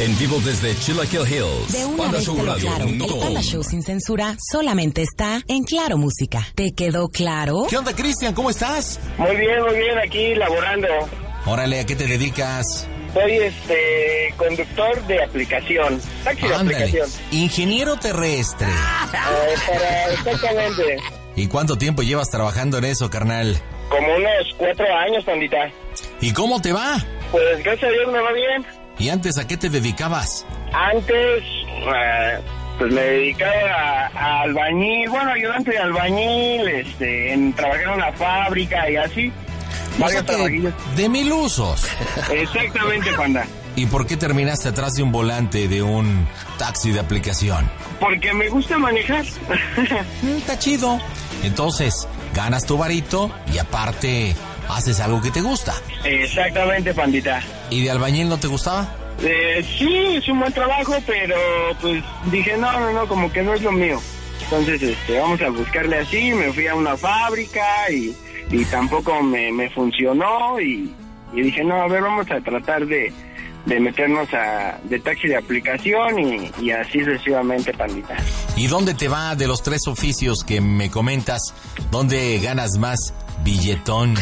En vivo desde Chilaquil Hills. De una vez te lo claro, el Panda Show sin censura solamente está en Claro Música. ¿Te quedó claro? ¿Qué onda, Cristian? ¿Cómo estás? Muy bien, aquí laborando. Órale, ¿a qué te dedicas? Soy conductor de aplicación, taxi de aplicación. Ingeniero terrestre. Exactamente. ¿Y cuánto tiempo llevas trabajando en eso, carnal? Como unos 4 años, pandita. ¿Y cómo te va? Pues gracias a Dios me va bien. ¿Y antes a qué te dedicabas? Antes, pues me dedicaba a albañil, ayudante de albañil, trabajar en una fábrica y así. O sea que de 1000 usos. Exactamente, panda. ¿Y por qué terminaste atrás de un volante de un taxi de aplicación? Porque me gusta manejar. Está chido. Entonces, ganas tu varito y aparte haces algo que te gusta. Exactamente, pandita. ¿Y de albañil no te gustaba? Sí, es un buen trabajo, pero pues dije, no, como que no es lo mío. Entonces, vamos a buscarle así, me fui a una fábrica y tampoco me funcionó y dije, no, a ver, vamos a tratar de meternos de taxi de aplicación y así sucesivamente, pandita. ¿Y dónde te va de los 3 oficios que me comentas? ¿Dónde ganas más billetón?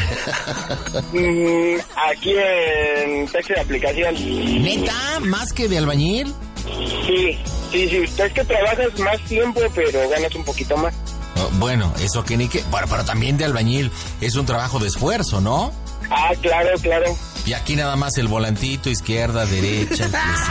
Aquí en taxi de aplicación. ¿Neta? ¿Más que de albañil? Sí, es que trabajas más tiempo, pero ganas un poquito más. Bueno, eso que ni que... Bueno, pero también de albañil es un trabajo de esfuerzo, ¿no? Ah, claro. Y aquí nada más el volantito, izquierda, derecha,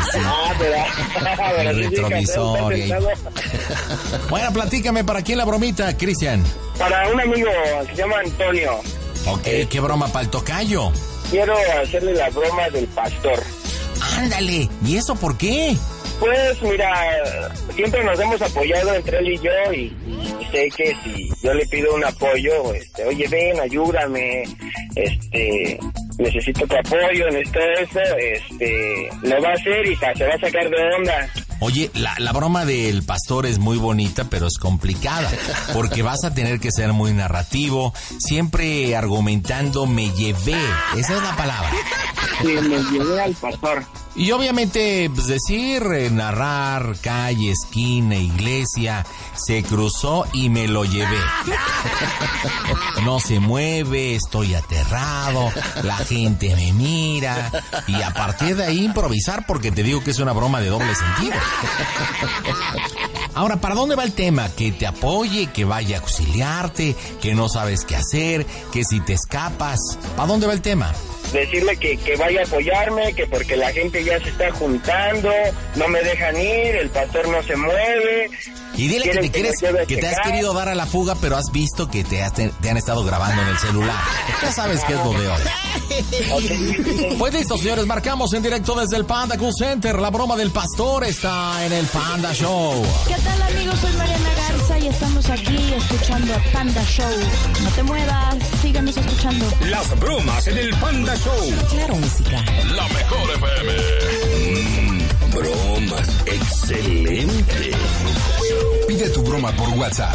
el retrovisor. Bueno, platícame, ¿para quién la bromita, Cristian? Para un amigo que se llama Antonio. Ok, ¿qué broma para el tocayo? Quiero hacerle la broma del pastor. Ándale, ¿y eso por qué? Pues mira, siempre nos hemos apoyado entre él y yo y sé que si yo le pido un apoyo, oye, ven, ayúdame, necesito tu apoyo, necesito eso, lo va a hacer y se va a sacar de onda. Oye, la broma del pastor es muy bonita, pero es complicada, porque vas a tener que ser muy narrativo, siempre argumentando me llevé, esa es la palabra. Sí, me llevé al pastor. Y obviamente, pues decir, narrar, calle, esquina, iglesia, se cruzó y me lo llevé. No se mueve, estoy aterrado, la gente me mira, y a partir de ahí improvisar, porque te digo que es una broma de doble sentido. Ahora, ¿para dónde va el tema? Que te apoye, que vaya a auxiliarte, que no sabes qué hacer, que si te escapas. ¿Para dónde va el tema? Decirle que vaya a apoyarme, que porque la gente ya se está juntando, no me dejan ir, el pastor no se mueve. Y dile que te has querido dar a la fuga, pero has visto que te han estado grabando en el celular. Ya sabes qué es lo de hoy. Okay. Pues listo, señores, marcamos en directo desde el Panda Cool Center. La broma del pastor está en el Panda Show. ¿Qué tal, amigos? Soy Mariana Garza y estamos aquí escuchando a Panda Show. No te muevas, síganos escuchando. Las bromas en el Panda Show. Claro Música. La mejor FM. Bromas. Excelente. Pide tu broma por WhatsApp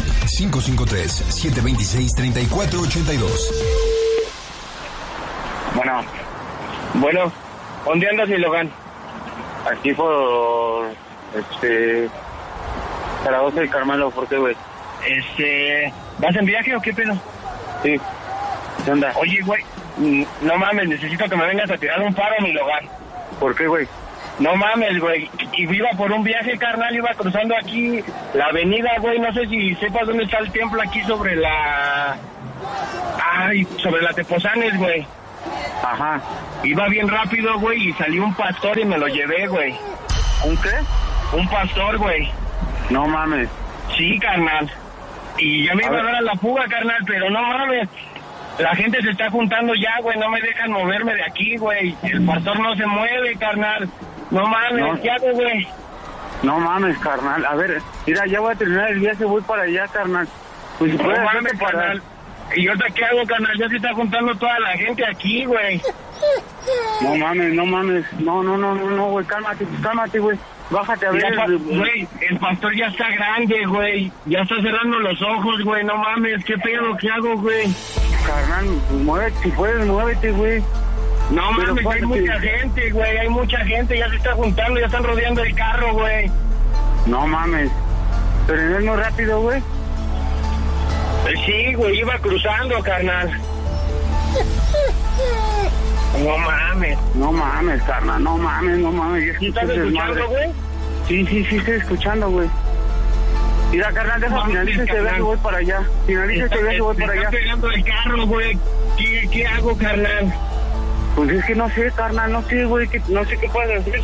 553-726-3482. Bueno, ¿dónde andas, mi Logan? Aquí por Zaragoza y Carmelo, ¿por qué, güey? ¿Vas en viaje o qué pedo? Sí. ¿Qué onda? Oye, güey, no mames, necesito que me vengas a tirar un paro, mi Logan. ¿Por qué, güey? No mames, güey, y iba por un viaje, carnal, iba cruzando aquí la avenida, güey, no sé si sepas dónde está el templo aquí sobre la Tepozanes, güey. Ajá. Iba bien rápido, güey, y salió un pastor y me lo llevé, güey. ¿Un qué? Un pastor, güey. No mames. Sí, carnal. Y ya me iba a dar a la fuga, carnal, pero no mames. La gente se está juntando ya, güey, no me dejan moverme de aquí, güey. El pastor no se mueve, carnal. No mames, ¿qué hago, güey? No mames, carnal. A ver, mira, ya voy a terminar el viaje, voy para allá, carnal. Pues si puedes, mames, carnal. ¿Y ahorita qué hago, carnal? Ya se está juntando toda la gente aquí, güey. No mames. No, güey, cálmate, güey. Bájate a ver. Güey, el pastor ya está grande, güey. Ya está cerrando los ojos, güey. No mames, ¿qué pedo? ¿Qué hago, güey? Carnal, muévete, si puedes, muévete, güey. No mames, hay mucha gente, güey, hay mucha gente, ya se está juntando, ya están rodeando el carro, güey. No mames. Pero no es muy rápido, güey. Sí, güey, iba cruzando, carnal. No mames. No mames, carnal, no mames. ¿Sí estás escuchando, güey? Sí, estoy escuchando, güey. Mira, carnal, deja finaliza este viaje, voy para allá. Finaliza este viaje, voy para allá. Está pegando el carro, güey. ¿Qué hago, carnal? Pues es que no sé, carnal, no sé, güey, no sé qué puedes hacer.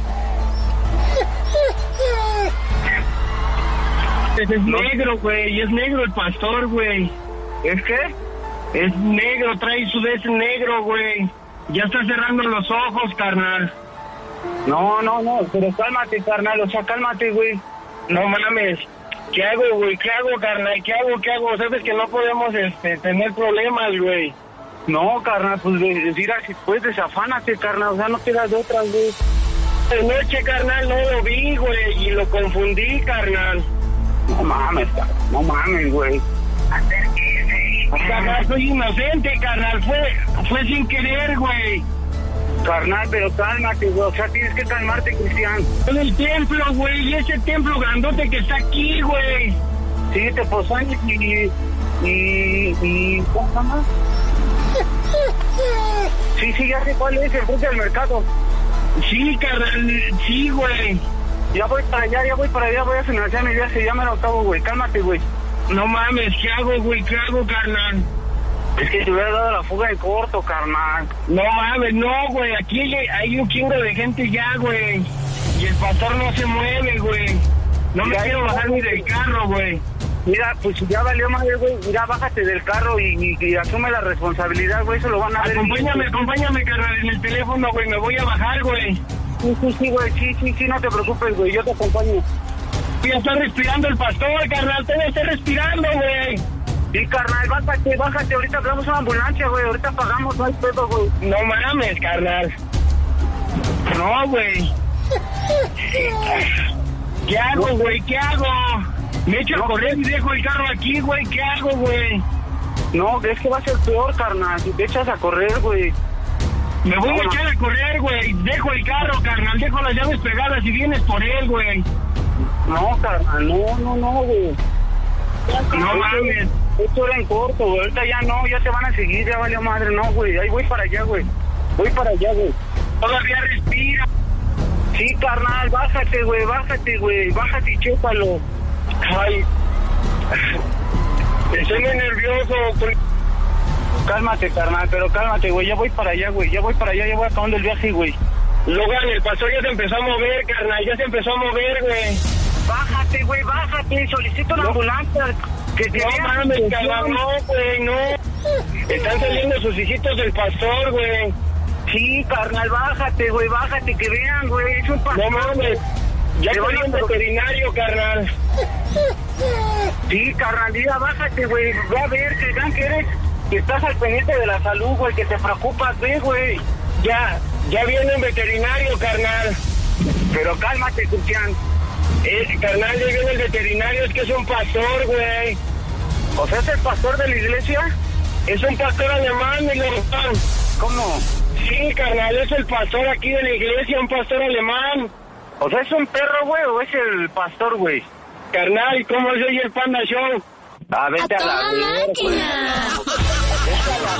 Es negro, güey, es negro el pastor, güey. ¿Es qué? Es negro, trae su des negro, güey. Ya está cerrando los ojos, carnal. No, pero cálmate, carnal, o sea, cálmate, güey. No mames. ¿Qué hago, güey? ¿Qué hago, carnal? ¿Qué hago? Sabes que no podemos tener problemas, güey. No, carnal, pues mira, si puedes desafánate, carnal, o sea, no te das de otras, güey. De noche, carnal, no lo vi, güey, y lo confundí, carnal. No mames, güey. Carnal, soy inocente, carnal, fue sin querer, güey. Carnal, pero cálmate, güey, o sea, tienes que calmarte, Cristian. En el templo, güey, y ese templo grandote que está aquí, güey. Sí, te posan y ¿cómo se llama? Sí, ya sé cuál es, el frente del mercado. Sí, carnal, sí, güey. Ya voy para allá, voy a financiar mi viaje, ya me lo acabo, güey, cálmate, güey. No mames, ¿qué hago, güey? ¿Qué hago, carnal? Es que te hubiera dado la fuga en corto, carnal. No mames, no, güey, aquí hay un chingo de gente ya, güey. Y el pastor no se mueve, güey. No me quiero bajar ni del carro, güey. Mira, pues ya valió madre, güey. Mira, bájate del carro y asume la responsabilidad, güey. Eso lo van a ver. Acompáñame, carnal, en el teléfono, güey. Me voy a bajar, güey. Sí, güey. Sí, no te preocupes, güey. Yo te acompaño. Ya está respirando el pastor, carnal. Todavía está respirando, güey. Sí, carnal, bájate. Ahorita hablamos una ambulancia, güey. Ahorita pagamos, no hay pedo, güey. No mames, carnal. No, güey. ¿Qué hago, güey? ¿Qué hago? Me echo a correr y dejo el carro aquí, güey. ¿Qué hago, güey? No, es que va a ser peor, carnal. Si te echas a correr, güey. Me voy a echar a correr, güey. Dejo el carro, carnal. Dejo las llaves pegadas y vienes por él, güey. No, carnal. No, güey. No mames. Esto era en corto, güey. Ahorita ya no, ya te van a seguir. Ya valió madre. No, güey. Ahí voy para allá, güey. Todavía respira. Sí, carnal. Bájate, güey. Bájate y chúpalo. Ay, estoy muy nervioso. Cálmate, carnal, pero cálmate, güey. Ya voy para allá, ya voy acabando el viaje, güey. Logan, el pastor ya se empezó a mover, carnal. Güey. Bájate, güey, solicito una ambulancia. Que te no mames, carnal, no, güey, no. Están saliendo sus hijitos del pastor, güey. Sí, carnal, bájate, que vean, güey. Es un pastor. No mames. Ya voy a un veterinario, carnal. Sí, carnal, ya bájate, güey. Ve a ver, que vean que eres, que estás al pendiente de la salud, güey, que te preocupas, ve, güey. Ya viene un veterinario, carnal. Pero cálmate, Cristian. Carnal, ya viene el veterinario, es que es un pastor, güey. ¿O sea, es el pastor de la iglesia? Es un pastor alemán, mi loco. ¿Cómo? Sí, carnal, es el pastor aquí de la iglesia, un pastor alemán. O sea, ¿es un perro, güey, o es el pastor, güey? Carnal, ¿cómo soy el Panda Show? Vete a la máquina. Vete a la